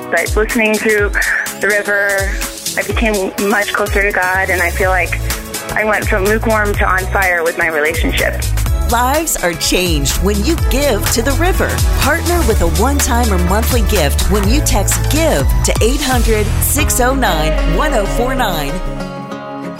But listening to the river, I became much closer to God, and I feel like I went from lukewarm to on fire with my relationship. Lives are changed when you give to the river. Partner with a one-time or monthly gift when you text GIVE to 800-609-1049.